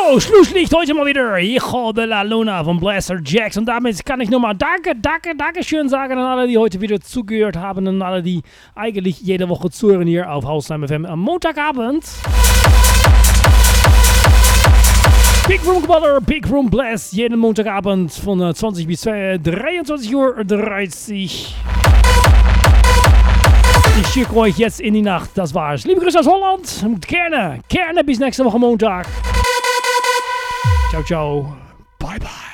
So, Schlusslicht heute mal wieder. Hijo de la Luna von Blaster Jacks. Und damit kann ich nur mal Dankeschön sagen an alle, die heute wieder zugehört haben und alle, die eigentlich jede Woche zuhören hier auf Hausheim FM am Montagabend. Big Room Geballer, Big Room Blast, jeden Montagabend von 20 bis 23:30 Uhr. Ich schicke euch jetzt in die Nacht, das war's. Liebe Grüße aus Holland, gerne bis nächste Woche Montag. Ciao, ciao, bye bye.